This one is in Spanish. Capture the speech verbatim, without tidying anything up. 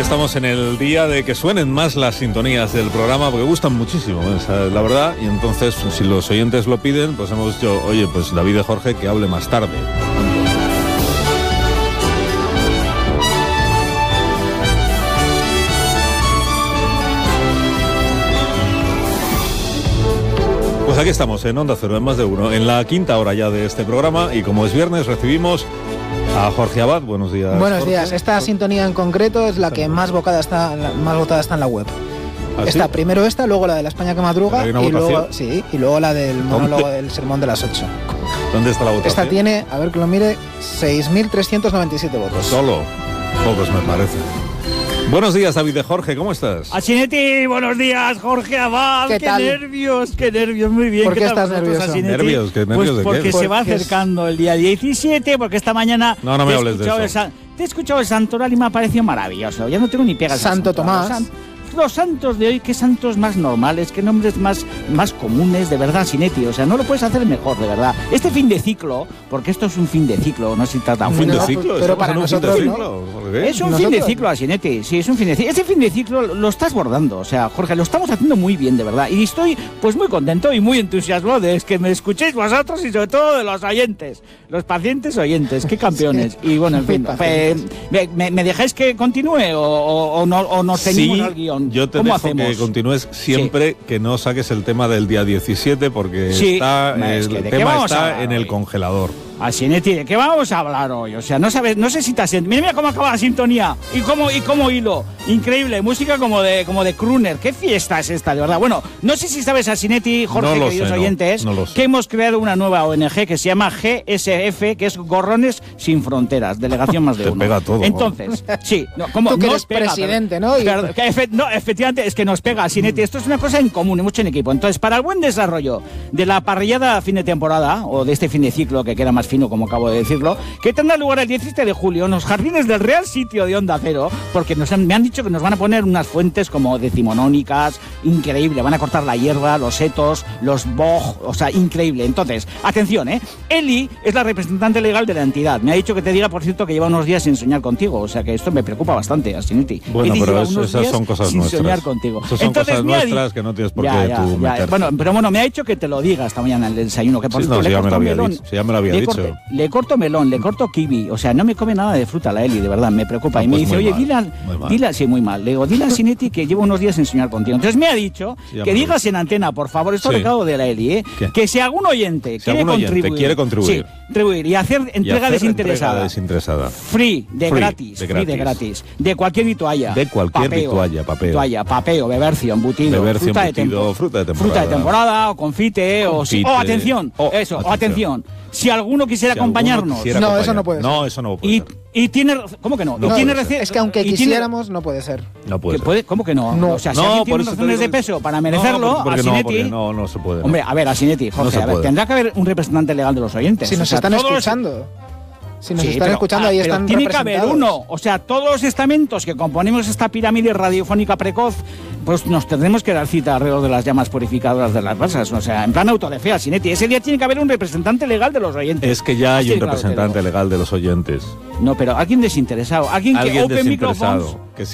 estamos en el día de que suenen más las sintonías del programa, porque gustan muchísimo, ¿eh? La verdad, y entonces, si los oyentes lo piden, pues hemos dicho, oye, pues David y Jorge, que hable más tarde. Pues aquí estamos, en Onda Cero, en Más de Uno, en la quinta hora ya de este programa, y como es viernes, recibimos a Jorge Abad. Buenos días. Buenos Jorge. días. Esta sintonía en concreto es la que más vocada está, más votada está en la web. ¿Ah, está sí? Primero esta, luego la de la España que madruga y luego, sí, y luego la del monólogo del sermón de las ocho. ¿Dónde está la votación? Esta tiene, a ver que lo mire, seis mil trescientos noventa y siete votos. Solo. Pocos me parece. Buenos días, David de Jorge, ¿cómo estás? Asinetti, buenos días, Jorge Abad. ¿Qué qué tal? nervios, qué nervios, muy bien. ¿Por qué tal estás vosotros, nervioso? Asinetti? ¿Nervios? ¿Qué nervios pues de qué? porque se va Porque es- acercando el día diecisiete, porque esta mañana... No, no me te he hables de escuchado eso. el san- Te he escuchado el santoral y me ha parecido maravilloso. Ya no tengo ni pegas. al Santo santoral. Tomás. Los, san- los santos de hoy, qué santos más normales, qué nombres más, más comunes, de verdad, Asinetti. O sea, no lo puedes hacer mejor, de verdad. Este fin de ciclo, porque esto es un fin de ciclo, no se trata ¿Un fin de No, ciclo? pero ¿Estamos para en un fin de nosotros, ¿no? ciclo? ¿Por qué? Es un ¿Nosotros? fin de ciclo, Asinetti, sí, es un fin de ciclo. Ese fin de ciclo lo estás bordando, o sea, Jorge, lo estamos haciendo muy bien, de verdad. Y estoy, pues, muy contento y muy entusiasmado de que me escuchéis vosotros y sobre todo de los oyentes, los pacientes oyentes, qué campeones. Sí. Y bueno, en fin, Muy pues, me, me- ¿me dejáis que continúe o, o- o no, o nos ceñimos Sí, al guión? yo te ¿Cómo dejo hacemos? que continúes siempre que no saques el tema del día diecisiete, porque Sí, está, es el que ¿de qué tema vamos a está hablar en el hoy? congelador. Asinetti, ¿de qué vamos a hablar hoy? O sea, no sabes, no sé si te asientes. Mira, mira cómo acaba la sintonía y cómo y cómo hilo. Increíble, música como de como de crooner. ¿Qué fiesta es esta, de verdad? Bueno, no sé si sabes, Asinetti, Jorge, No lo queridos sé, no, oyentes, no lo sé. que hemos creado una nueva O N G que se llama G S F, que es Gorrones Sin Fronteras, delegación más de Te uno. pega todo. Entonces, sí, no, como Tú que nos eres pega, presidente, pero- ¿no? Y- pero- que efe- no, efectivamente, es que nos pega, Asinetti. Esto es una cosa en común, mucho en equipo. Entonces, para el buen desarrollo de la parrillada a fin de temporada, o de este fin de ciclo, que queda más fino, como acabo de decirlo, que tendrá lugar el diecisiete de julio en los jardines del Real Sitio de Onda Cero, porque nos han- me han dicho que nos van a poner unas fuentes como decimonónicas, increíble, van a cortar la hierba, los setos, los boj, o sea, increíble. Entonces, atención, ¿eh? Eli es la representante legal de la entidad. Me ha dicho que te diga, por cierto, que lleva unos días sin soñar contigo, o sea que esto me preocupa bastante, Asinetti. Bueno, Eli pero lleva eso- unos esas días son cosas sin nuestras. soñar contigo. Esas son Entonces, cosas me ha di- nuestras que no tienes por Ya, qué ya, tú ya. meterte. Bueno, pero bueno, me ha dicho que te lo diga esta mañana en el desayuno, que por Sí, cierto, no, le si ya corto me lo había melón, dicho, si ya me lo había le dicho. corto- le corto melón, le corto kiwi, o sea, no me come nada de fruta la Eli, de verdad, me preocupa. Ah, y me pues dice, muy oye, mal, dile, muy al- mal. dile, al- sí, muy mal. Le digo, dile a Sinetti que llevo unos días sin soñar contigo. Entonces me ha dicho Sí, ya que me lo digas en antena, por favor, esto Sí. recado de la Eli, ¿eh? ¿Qué? Que si algún oyente Si quiere algún oyente contribuir, quiere contribuir. sí, contribuir y hacer Y entrega hacer desinteresada. entrega desinteresada. Free, de Free, gratis, de free de gratis. gratis, de cualquier vitualla. De cualquier vitualla, papeo. Vitualla, papeo, bebercio, embutido, Bebercio, fruta, embutido, de tempo- fruta de temporada. fruta de temporada, o confite, o, si- Confite. o atención, O, eso, o atención. atención. Si alguno quisiera Si alguno acompañarnos quisiera No, eso acompañar- no puede No, ser. eso no puede y, ser. y tiene, ¿cómo que no? No y tiene puede ser. reci- Es que aunque y tiene- quisiéramos, no puede ser. No puede que ser. puede- ¿Cómo que no? No. O sea, si No, alguien por tiene eso te razones de digo- peso para No, merecerlo, porque a no, Sinetti... porque no, no se puede. no. Hombre, a ver, a Sinetti, Jorge, se a ver, puede. tendrá que haber un representante legal de los oyentes. Si nos O sea, están todos- escuchando. Si nos Sí, están pero- escuchando, ah, ahí pero están tiene que haber representados. uno. O sea, todos los estamentos que componemos esta pirámide radiofónica precoz, pues nos tendremos que dar cita alrededor de las llamas purificadoras de las brasas. O sea, en plan autodefea, Sinetti. Ese día tiene que haber un representante legal de los oyentes. Es que ya hay Sí, un claro, te representante digo. legal de los oyentes. No, pero alguien desinteresado. Alguien, que Alguien open desinteresado. microphones. Que